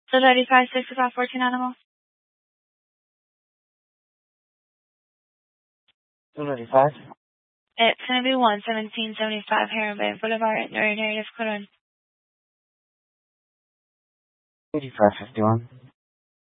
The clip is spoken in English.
So 35, 65, 14 animals. 295. It's going to be 11775 Heron Bay Boulevard at Northern Area of Cullen. 8551.